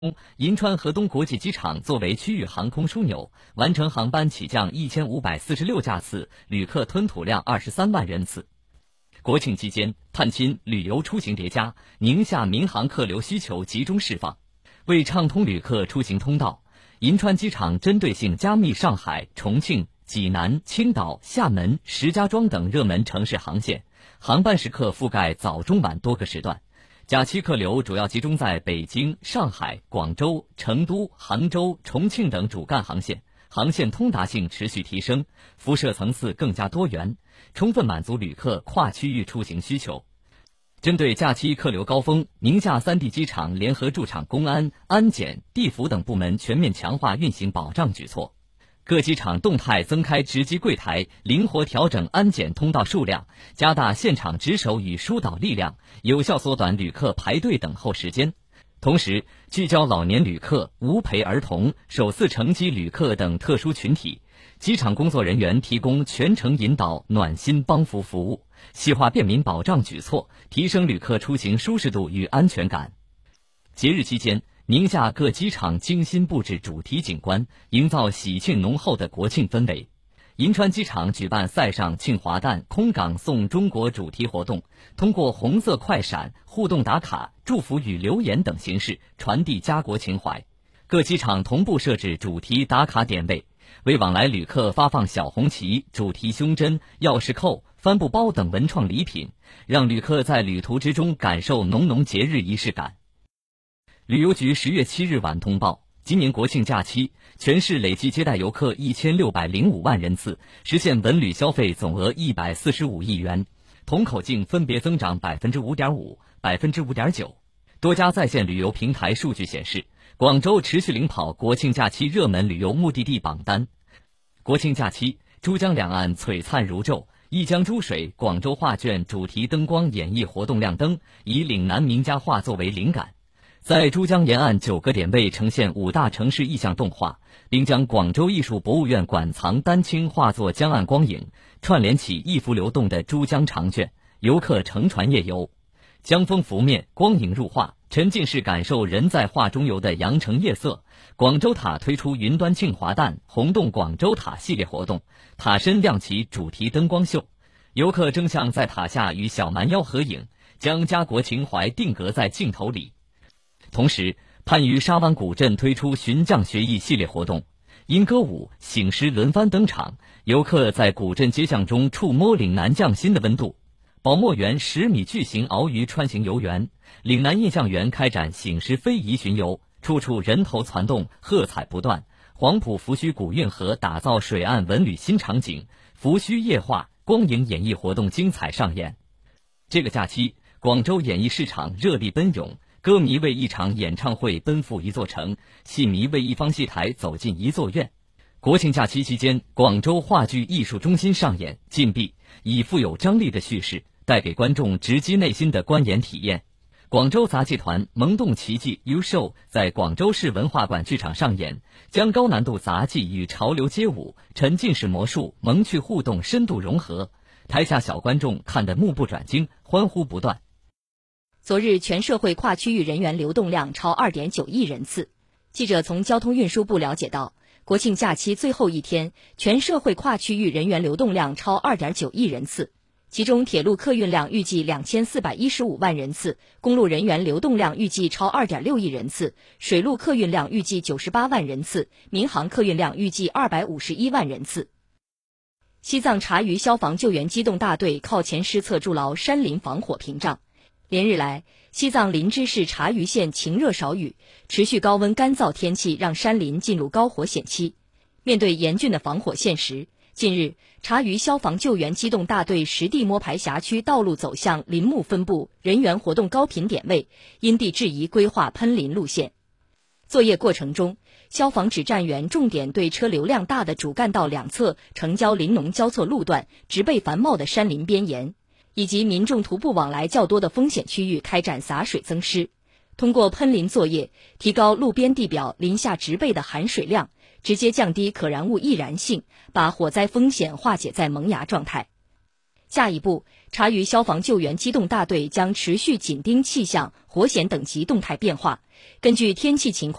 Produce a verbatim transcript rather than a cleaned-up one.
银川河东国际机场作为区域航空枢纽，完成航班起降一千五百四十六架次，旅客吞吐量二十三万人次。国庆期间，探亲旅游出行叠加，宁夏民航客流需求集中释放。为畅通旅客出行通道，银川机场针对性加密上海、重庆、济南、青岛、厦门、石家庄等热门城市航线，航班时刻覆盖早中晚多个时段。假期客流主要集中在北京、上海、广州、成都、杭州、重庆等主干航线，航线通达性持续提升，辐射层次更加多元，充分满足旅客跨区域出行需求。针对假期客流高峰，宁夏三地机场联合驻场公安、安检、地服等部门全面强化运行保障举措。各机场动态增开值机柜台，灵活调整安检通道数量，加大现场值守与疏导力量，有效缩短旅客排队等候时间。同时，聚焦老年旅客、无陪儿童、首次乘机旅客等特殊群体，机场工作人员提供全程引导、暖心帮扶服务，细化便民保障举措，提升旅客出行舒适度与安全感。节日期间，宁夏各机场精心布置主题景观，营造喜庆浓厚的国庆氛围。银川机场举办塞上庆华诞、空港送中国主题活动，通过红色快闪、互动打卡、祝福语留言等形式传递家国情怀。各机场同步设置主题打卡点位，为往来旅客发放小红旗、主题胸针、钥匙扣、帆布包等文创礼品，让旅客在旅途之中感受浓浓节日仪式感。旅游局十月七日晚通报，今年国庆假期，全市累计接待游客一千六百零五万人次，实现文旅消费总额一百四十五亿元，同口径分别增长百分之五点五、百分之五点九。多家在线旅游平台数据显示，广州持续领跑国庆假期热门旅游目的地榜单。国庆假期，珠江两岸璀璨如昼，一江珠水广州画卷主题灯光演绎活动亮灯，以岭南名家画作为灵感。在珠江沿岸九个点位呈现五大城市意象动画，并将广州艺术博物院馆藏丹青化作江岸光影，串联起一幅流动的珠江长卷，游客乘船夜游。江风拂面，光影入画，沉浸式感受人在画中游的羊城夜色。广州塔推出云端庆华诞、红洞广州塔系列活动，塔身亮起主题灯光秀，游客争相在塔下与小蛮腰合影，将家国情怀定格在镜头里。同时，番禺沙湾古镇推出寻匠学艺系列活动，因歌舞、醒狮轮番登场，游客在古镇街巷中触摸岭南匠心的温度。宝墨园十米巨型鳌鱼穿行游园，岭南印象园开展醒狮非遗巡游，处处人头攒动，喝彩不断。黄埔福盱古运河打造水岸文旅新场景，福盱夜话、光影演艺活动精彩上演。这个假期，广州演艺市场热力奔涌，歌迷为一场演唱会奔赴一座城，戏迷为一方戏台走进一座院。国庆假期期间，广州话剧艺术中心上演《禁闭》，以富有张力的叙事，带给观众直击内心的观演体验。广州杂技团萌动奇迹 U Show 在广州市文化馆剧场上演，将高难度杂技与潮流街舞、沉浸式魔术、萌趣互动深度融合，台下小观众看得目不转睛，欢呼不断。 昨日全社会跨区域人员流动量超 二点九亿人次。记者从交通运输部了解到，国庆假期最后一天，全社会跨区域人员流动量超 二点九亿人次，其中铁路客运量预计两千四百一十五万人次，公路人员流动量预计超 二点六亿人次，水路客运量预计九十八万人次，民航客运量预计二百五十一万人次。西藏察隅消防救援机动大队靠前施策筑牢山林防火屏障。连日来，西藏林芝市察隅县晴热少雨，持续高温干燥天气让山林进入高火险期。面对严峻的防火现实，近日，察隅消防救援机动大队实地摸排辖区道路走向林木分布、人员活动高频点位，因地制宜规划喷林路线。作业过程中，消防指战员重点对车流量大的主干道两侧城郊林农交错路段、植被繁茂的山林边沿，以及民众徒步往来较多的风险区域开展洒水增湿，通过喷林作业，提高路边地表林下植被的含水量，直接降低可燃物易燃性，把火灾风险化解在萌芽状态。 下一步，茶余消防救援机动大队将持续紧盯气象、火险等级动态变化，根据天气情况